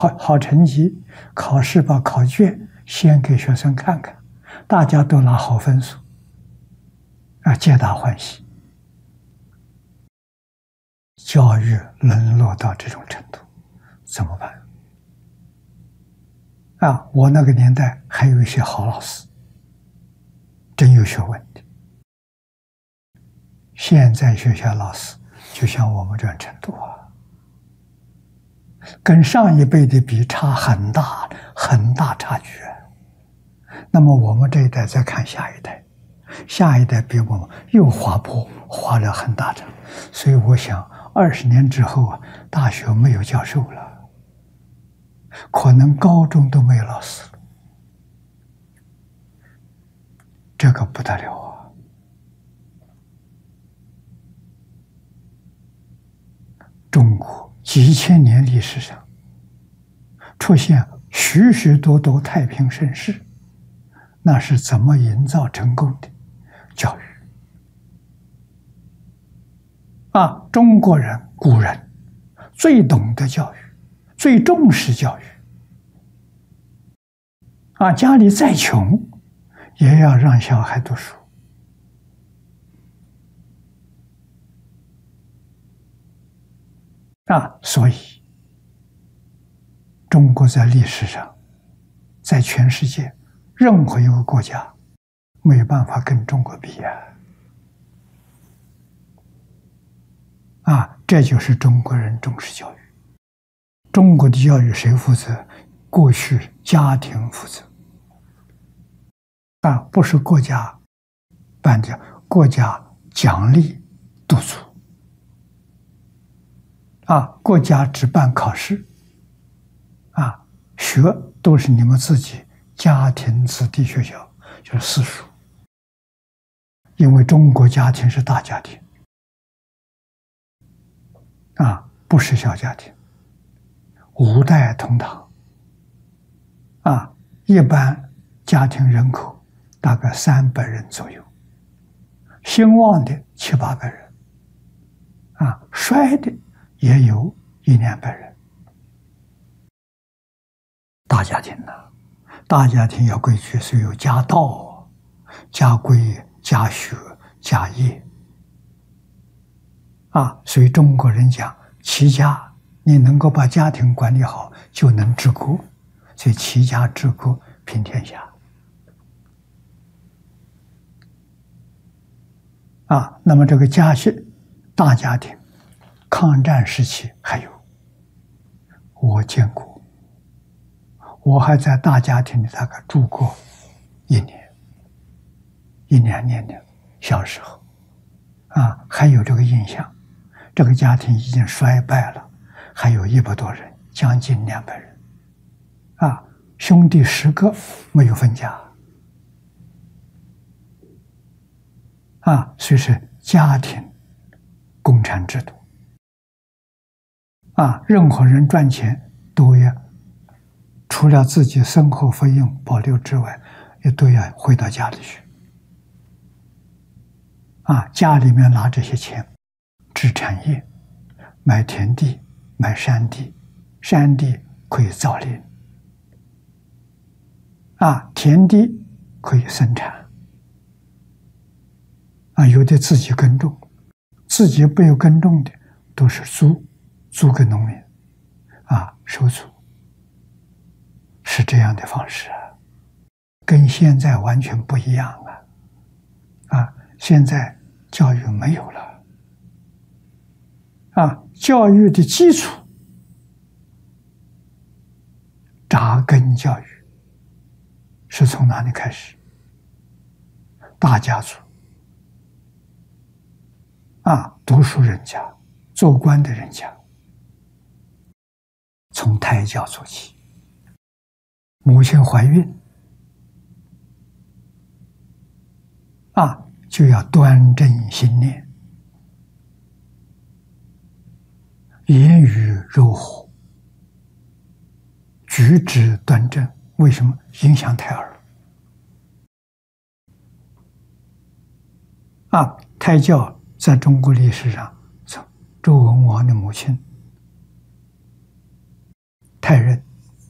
好成绩，考试把考卷先给学生看看，大家都拿好分数，皆大欢喜。教育沦落到这种程度，怎么办？我那个年代还有一些好老师，真有学问的。现在学校老师就像我们这样程度跟上一辈的比差很大很大差距。那么我们这一代再看下一代，下一代比我们又滑坡，滑了很大程。所以我想20年之后大学没有教授了，可能高中都没有老师了，这个不得了中国几千年历史上出现许许多多太平盛世，那是怎么营造成功的？教育中国人古人最懂得教育，最重视教育家里再穷也要让小孩读书所以中国在历史上，在全世界任何一个国家没有办法跟中国比这就是中国人重视教育。中国的教育谁负责？过去家庭负责不是国家颁奖，国家奖励督促国家只办考试学都是你们自己家庭子弟学校，就是私塾。因为中国家庭是大家庭不是小家庭，5代同堂一般家庭人口大概300人左右，兴旺的700-800人衰的也有100-200人。大家庭大家庭要规矩，是有家道、家规、家学、家业所以中国人讲齐家，你能够把家庭管理好，就能治国。所以齐家治国平天下那么这个大家庭，抗战时期还有，我见过，我还在大家庭里大概住过1年1-2年的小时候还有这个印象。这个家庭已经衰败了，还有100多人，将近200人兄弟10个没有分家所以是家庭共产制度任何人赚钱都要除了自己生活费用保留之外，也都要回到家里去家里面拿这些钱置产业，买田地，买山地，山地可以造林田地可以生产有的自己耕种，自己没有耕种的都是租给农民收租，是这样的方式跟现在完全不一样现在教育没有了教育的基础，扎根教育是从哪里开始？大家族读书人家，做官的人家，从胎教做起。母亲怀孕就要端正心念，言语柔和，举止端正。为什么？影响胎儿胎教在中国历史上，从周文王的母亲太任